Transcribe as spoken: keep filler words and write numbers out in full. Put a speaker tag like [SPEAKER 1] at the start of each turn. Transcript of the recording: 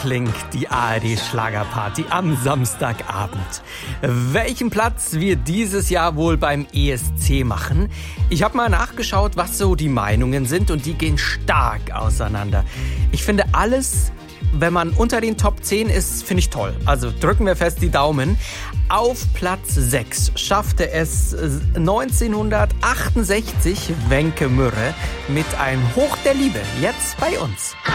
[SPEAKER 1] klingt die A R D-Schlagerparty am Samstagabend. Welchen Platz wird dieses Jahr wohl beim E S C machen? Ich habe mal nachgeschaut, was so die Meinungen sind, und die gehen stark auseinander. Ich finde alles, wenn man unter den Top zehn ist, finde ich toll. Also drücken wir fest die Daumen. Auf Platz sechs schaffte es neunzehnhundertachtundsechzig Wenke Mürre mit einem Hoch der Liebe, jetzt bei uns.